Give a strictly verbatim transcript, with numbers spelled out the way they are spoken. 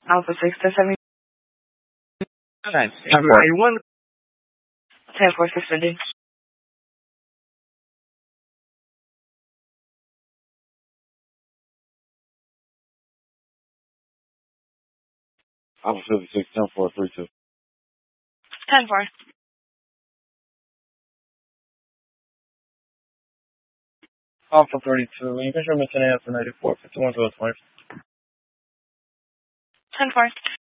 Alpha six to seven. Nine. ninety-one. ten four suspended. Alpha fifty-six, ten four, three two. ten four. Alpha thirty-two. You can show me ten A F for ninety-four, fifty-one to the twenty. ten four.